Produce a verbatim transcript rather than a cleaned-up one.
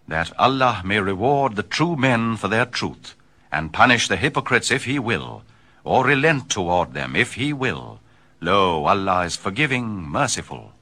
that Allah may reward the true men for their truth, and punish the hypocrites if he will, or relent toward them if he will. Lo, Allah is forgiving, merciful.